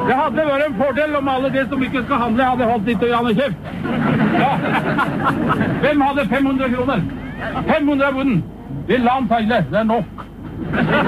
Det hadde vært en fordel om alle de som ikke skal handle hadde holdt litt og gjerne kjeft. Ja. Hvem hadde 500 kroner? 500 av bunnen. Vi la han feile, det er nok.